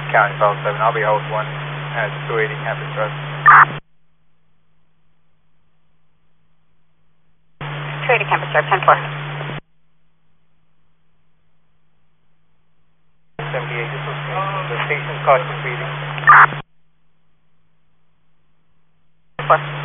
County File 7, I'll be host 1 at 280 Campus Drive. 280 Campus Drive, 10-4. 78, this was the station's caution reading. 4.